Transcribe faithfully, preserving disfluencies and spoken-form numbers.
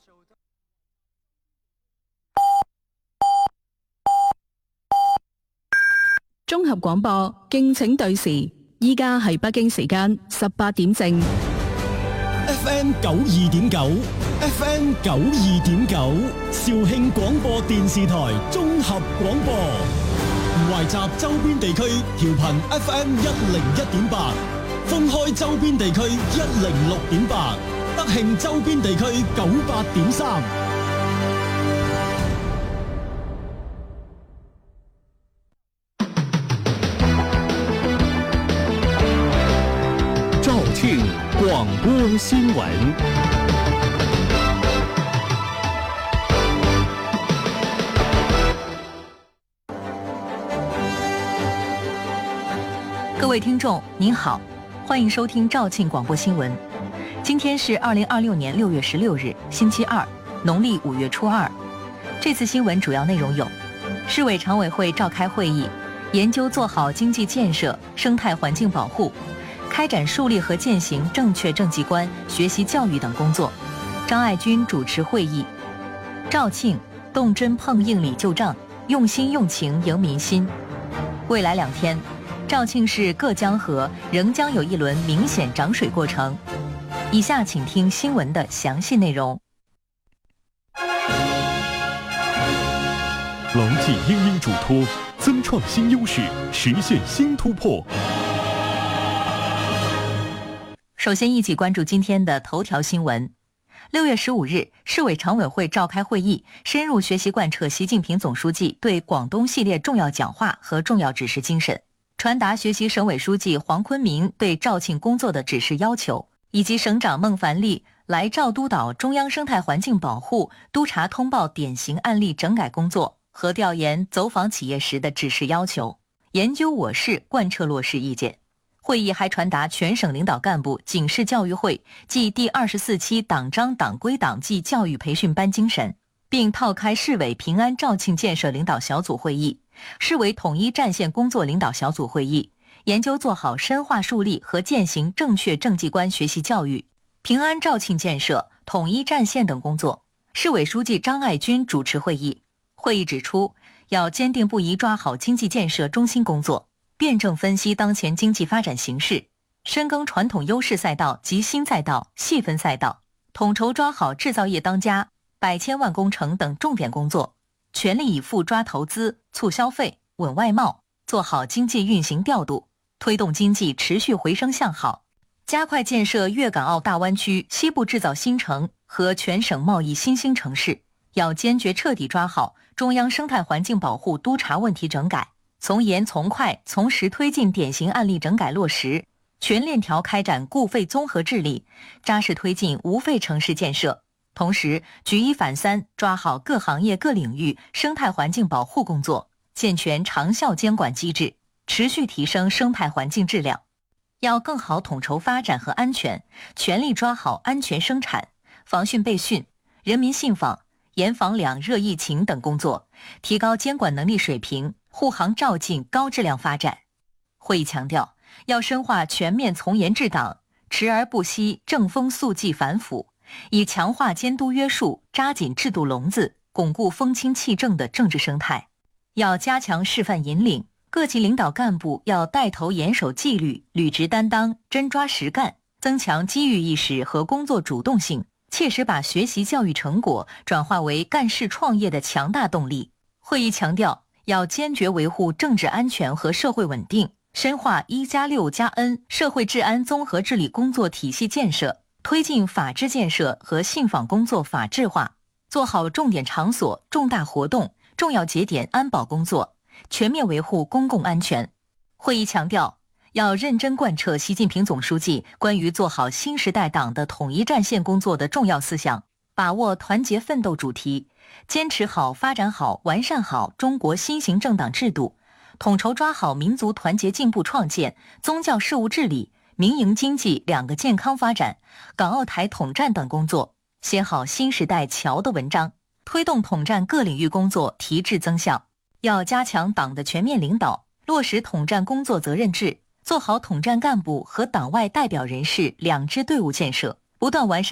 綜合廣播，敬請對時。依家係北京時間十八點正。 F M 九二點九 ，F M 九二點九，肇慶廣播電視台綜合廣播。懷集周邊地區調頻 F M 一零一點八，封開周邊地區一零六點八，德慶周邊地區九八點三。 肇慶廣播新聞。 各位聽眾您好，歡迎收聽肇慶廣播新聞。今天是二零二六年六月十六日，星期二，農曆五月初二。這次新聞主要內容有：市委常委會召開會議，研究做好經濟建設、生態環境保護，開展樹立和踐行正確政績觀、學習教育等工作。張愛軍主持會議。肇慶動真碰硬理舊賬，用心用情贏民心。未來兩天，肇慶市各江河仍將有一輪明顯漲水過程。以下請聽新聞的詳細內容。 牢記英英囑託，增創新優勢，實現新突破。 首先一起關注今天的頭條新聞。六月十五日，市委常委會召開會議，深入學習貫徹習近平總書記對廣東系列重要講話和重要指示精神，傳達學習省委書記黃坤明對肇慶工作的指示要求，以及省長孟凡利來肇督導中央生態環境保護督查通報典型案例整改工作和調研走訪企業時的指示要求，研究我市貫徹落實意見。會議還傳達全省領導幹部警示教育會暨第二十四期黨章黨規黨紀教育培訓班精神，並召開市委平安肇慶建設領導小組會議、市委統一戰線工作領導小組會議，研究做好深化樹立和踐行正確政績觀學習教育、平安肇慶建設、統一戰線等工作。市委書記張愛軍主持會議。會議指出，要堅定不移抓好經濟建設中心工作，辯證分析當前經濟發展形勢，深耕傳統優勢賽道及新賽道、細分賽道，統籌抓好製造業當家、百千萬工程等重點工作，全力以赴抓投資、促消費、穩外貿，做好經濟運行調度，推動經濟持續回升向好，加快建設粵港澳大灣區西部製造新城和全省貿易新興城市。要堅決徹底抓好中央生態環境保護督查問題整改，從嚴從快從實推進典型案例整改落實，全鏈條開展固廢綜合治理，扎實推進無廢城市建設。同時，舉一反三，抓好各行業各領域生態環境保護工作，健全長效監管機制，持續提升生態環境質量。要更好統籌發展和安全，全力抓好安全生產、防汛備汛、人民信訪、嚴防兩熱疫情等工作，提高監管能力水平，護航肇慶高質量發展。會議強調，要深化全面從嚴治黨，持而不息正風肅紀反腐，以強化監督約束，扎緊制度籠子，鞏固風清氣正的政治生態。要加強示範引領，各級領導幹部要帶頭嚴守紀律，履職擔當，真抓實幹，增強機遇意識和工作主動性，切實把學習教育成果轉化為幹事創業的強大動力。會議強調，要堅決維護政治安全和社會穩定，深化一加六加 N 社會治安綜合治理工作體系建設，推進法治建設和信訪工作法治化，做好重點場所、重大活動、重要節點安保工作，全面維護公共安全。會議強調，要認真貫徹習近平總書記關於做好新時代黨的統一戰線工作的重要思想，把握團結奮鬥主題，堅持好、發展好、完善好中國新型政黨制度，統籌抓好民族團結進步創建、宗教事務治理、民營經濟兩個健康發展、港澳台統戰等工作，寫好新時代橋的文章，推動統戰各領域工作提質增效。要加強黨的全面領導，落實統戰工作責任制，做好統戰幹部和黨外代表人士兩支隊伍建設，不斷完善